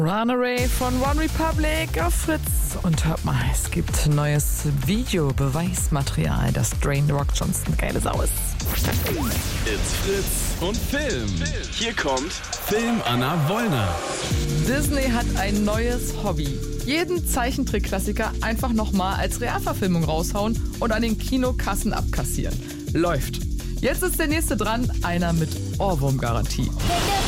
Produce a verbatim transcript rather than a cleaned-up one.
Runaway von One Republic auf Fritz. Und hört mal, es gibt neues Videobeweismaterial, dass Dwayne The Rock Johnson geile Sau ist. It's Fritz und Film. Hier kommt Film Anna Wollner. Disney hat ein neues Hobby. Jeden Zeichentrickklassiker einfach nochmal als Realverfilmung raushauen und an den Kinokassen abkassieren. Läuft. Jetzt ist der nächste dran, einer mit Ohrwurmgarantie.